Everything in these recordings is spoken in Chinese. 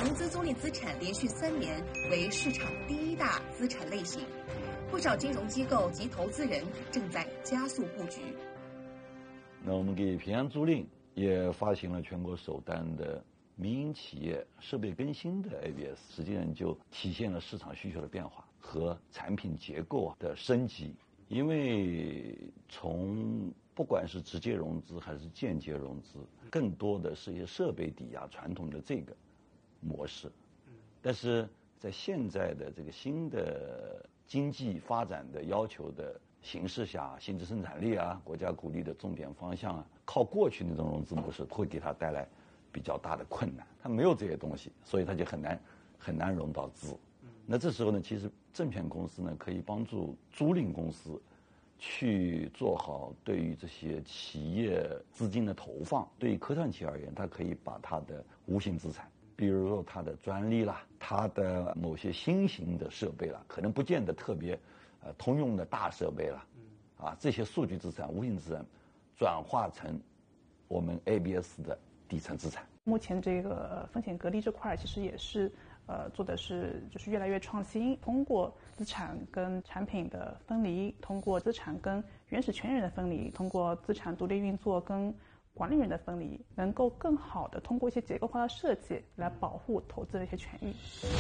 融资租赁资产连续3年为市场第1大资产类型，不少金融机构及投资人正在加速布局。 那我们给平安租赁也发行了全国首单的民营企业设备更新的 ABS， 实际上就体现了市场需求的变化和产品结构的升级。因为从不管是直接融资还是间接融资，更多的是一些设备抵押传统的这个模式。但是在现在的这个新的经济发展的要求的形势下，新质生产力啊，国家鼓励的重点方向啊，靠过去那种融资模式会给它带来比较大的困难。它没有这些东西，所以它就很难融到资。那这时候呢，其实证券公司呢可以帮助租赁公司去做好对于这些企业资金的投放。对于科创企业而言，它可以把它的无形资产，比如说它的专利啦，它的某些新型的设备啦，可能不见得特别通用的大设备啦，这些数据资产、无形资产转化成我们 ABS 的底层资产。 目前这个风险隔离这块其实也是做的是就是越来越创新，通过资产跟产品的分离，通过资产跟原始权人的分离，通过资产独立运作跟管理人的分离，能够更好的通过一些结构化的设计来保护投资的一些权益。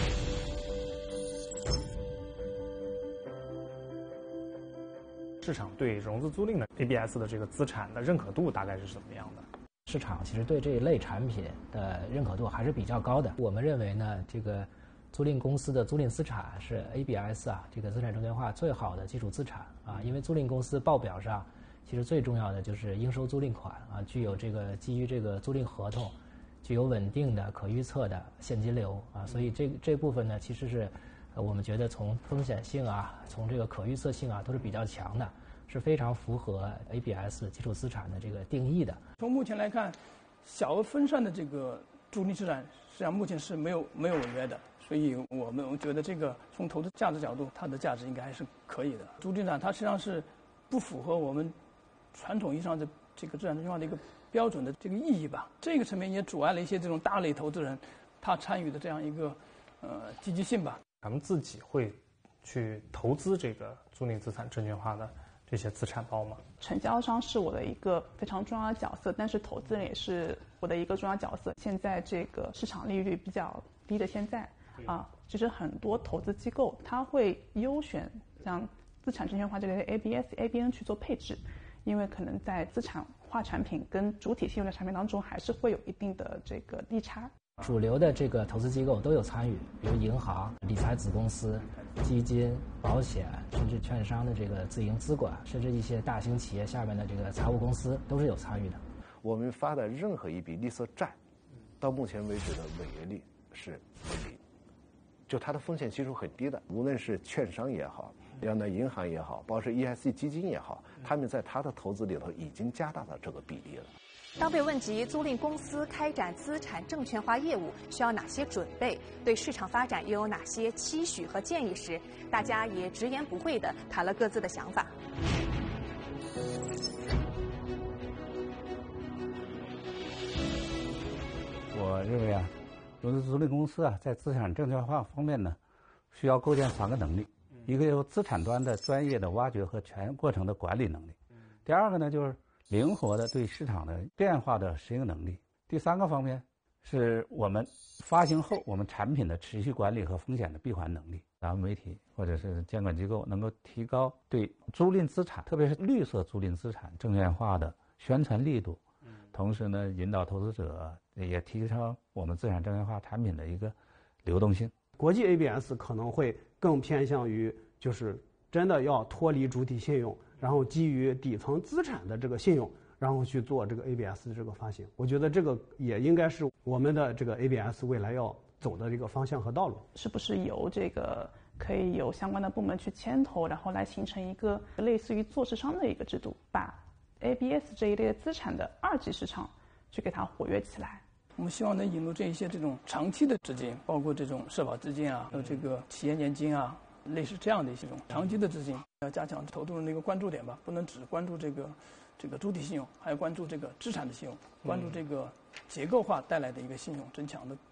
市场对融资租赁的 ABS 的这个资产的认可度大概是怎么样的？ 市场其实对这一类产品的认可度还是比较高的。我们认为呢，这个租赁公司的租赁资产是 ABS 这个资产证券化最好的基础资产因为租赁公司报表上其实最重要的就是应收租赁款具有这个基于这个租赁合同具有稳定的可预测的现金流所以这部分呢其实是我们觉得从风险性从这个可预测性都是比较强的，是非常符合 ABS 基础资产的这个定义的。 从目前来看，小额分散的这个租赁资产实际上目前是没有违约的，所以我们觉得这个从投资价值角度，它的价值应该还是可以的。租赁资产它实际上是不符合我们传统意义上的这个资产证券化的一个标准的这个意义吧。这个层面也阻碍了一些这种大类投资人他参与的这样一个积极性吧。 咱们自己会去投资这个租赁资产证券化的这些资产包吗？ 承销商是我的一个非常重要的角色，但是投资人也是我的一个重要角色。现在这个市场利率比较低的现在其实很多投资机构它会优选像资产证券化这类的 ABS、ABN 去做配置，因为可能在资产化产品跟主体信用的产品当中还是会有一定的这个利差。 主流的这个投资机构都有参与，比如银行、理财子公司、基金、保险，甚至券商的这个自营资管，甚至一些大型企业下面的这个财务公司都是有参与的。 我们发的任何一笔绿色债，到目前为止的违约率是0，就它的风险系数很低的。无论是券商也好，银行也好，包括是 EIC 基金也好，他们在他的投资里头已经加大了这个比例了。 当被问及租赁公司开展资产证券化业务需要哪些准备，对市场发展又有哪些期许和建议时，大家也直言不讳地谈了各自的想法。 我认为融资租赁公司在资产证券化方面呢，需要构建3个能力，一个有资产端的专业的挖掘和全过程的管理能力，第二个呢就是灵活的对市场的变化的适应能力，第3个方面是我们发行后我们产品的持续管理和风险的闭环能力。咱们媒体或者是监管机构能够提高对租赁资产，特别是绿色租赁资产证券化的宣传力度，同时呢引导投资者，也提升我们资产证券化产品的一个流动性。 国际 ABS 可能会更偏向于就是真的要脱离主体信用，然后基于底层资产的这个信用，然后去做这个 ABS 的这个发行。我觉得这个也应该是我们的这个 ABS 未来要走的这个方向和道路。 是不是由这个可以有相关的部门去牵头，然后来形成一个类似于做市商的一个制度，把 ABS 这一类的资产的2级市场去给它活跃起来。 我们希望能引入这种长期的资金，包括这种社保资金还有这个企业年金类似这样的一些种长期的资金，要加强投资人的一个关注点吧，不能只关注这个主体信用，还要关注这个资产的信用，关注这个结构化带来的一个信用增强的